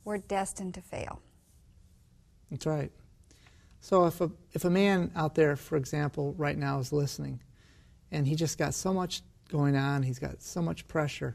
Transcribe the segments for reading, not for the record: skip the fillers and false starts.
we're destined to fail. That's right. So if a man out there, for example, right now is listening, and he just got so much going on, he's got so much pressure,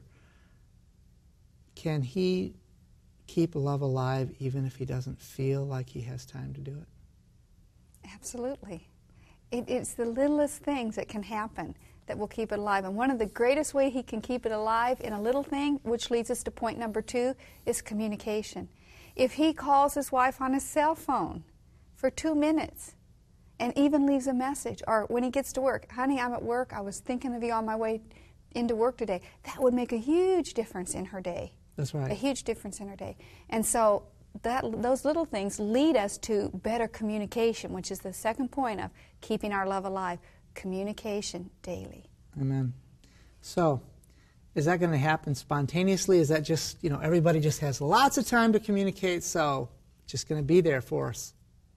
can he keep love alive even if he doesn't feel like he has time to do it? Absolutely. It's the littlest things that can happen that will keep it alive. And one of the greatest ways he can keep it alive in a little thing, which leads us to point number 2, is communication. If he calls his wife on his cell phone for 2 minutes and even leaves a message, or when he gets to work, honey, I'm at work, I was thinking of you on my way into work today, that would make a huge difference in her day. That's right. A huge difference in her day. And so those little things lead us to better communication, which is the second point of keeping our love alive. Communication daily. Amen. So, is that going to happen spontaneously? Is that just, everybody just has lots of time to communicate, so it's just going to be there for us?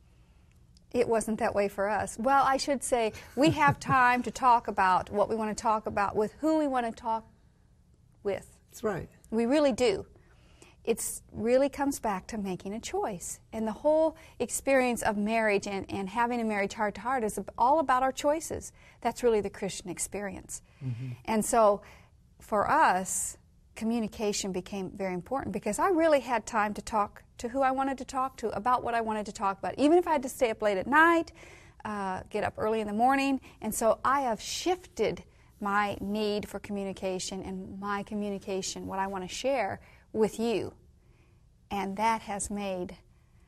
It wasn't that way for us. Well, I should say we have time to talk about what we want to talk about with who we want to talk with. That's right. We really do. It really comes back to making a choice. And the whole experience of marriage and having a marriage heart-to-heart is all about our choices. That's really the Christian experience. Mm-hmm. And so for us, communication became very important because I really had time to talk to who I wanted to talk to about what I wanted to talk about, even if I had to stay up late at night, get up early in the morning. And so I have shifted my need for communication and my communication, what I want to share with you, and that has made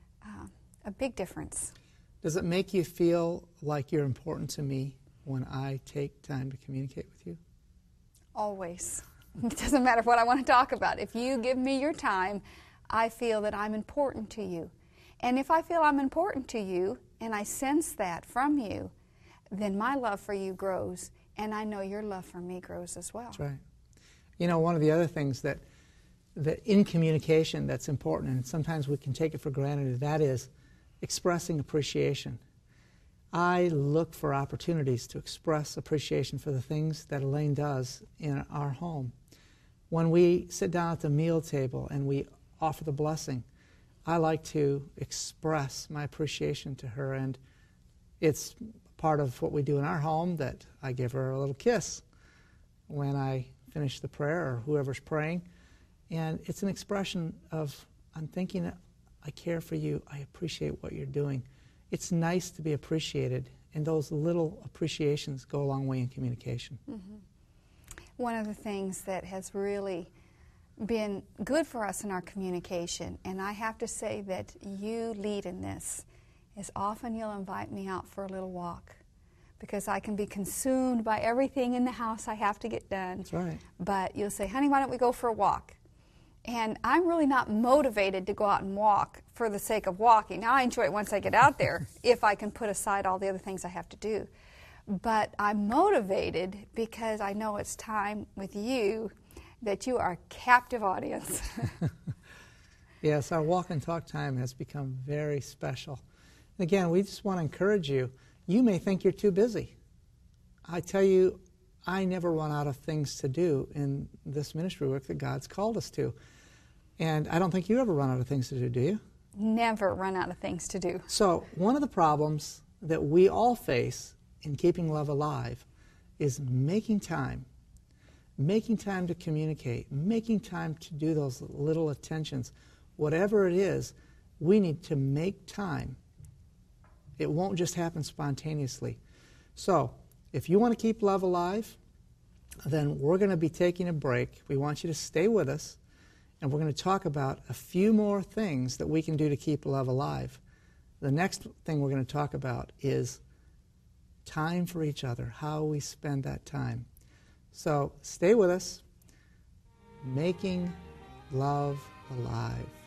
a big difference. Does it make you feel like you're important to me when I take time to communicate with you? Always. It doesn't matter what I want to talk about. If you give me your time, I feel that I'm important to you. And if I feel I'm important to you, and I sense that from you, then my love for you grows, and I know your love for me grows as well. That's right. One of the other things that in communication that's important, and sometimes we can take it for granted, that is expressing appreciation. I look for opportunities to express appreciation for the things that Elaine does in our home. When we sit down at the meal table and we offer the blessing, I like to express my appreciation to her, and it's part of what we do in our home that I give her a little kiss when I finish the prayer or whoever's praying. And it's an expression of, I'm thinking, I care for you, I appreciate what you're doing. It's nice to be appreciated, and those little appreciations go a long way in communication. Mm-hmm. One of the things that has really been good for us in our communication, and I have to say that you lead in this, is often you'll invite me out for a little walk because I can be consumed by everything in the house I have to get done. That's right. But you'll say, honey, why don't we go for a walk? And I'm really not motivated to go out and walk for the sake of walking. Now, I enjoy it once I get out there, if I can put aside all the other things I have to do. But I'm motivated because I know it's time with you, that you are a captive audience. Yes, our walk and talk time has become very special. And again, we just want to encourage you. You may think you're too busy. I tell you, I never run out of things to do in this ministry work that God's called us to. And I don't think you ever run out of things to do you? Never run out of things to do. So one of the problems that we all face in keeping love alive is making time to communicate, making time to do those little attentions. Whatever it is, we need to make time. It won't just happen spontaneously. So if you want to keep love alive, then we're going to be taking a break. We want you to stay with us, and we're going to talk about a few more things that we can do to keep love alive. The next thing we're going to talk about is time for each other, how we spend that time. So stay with us, making love alive.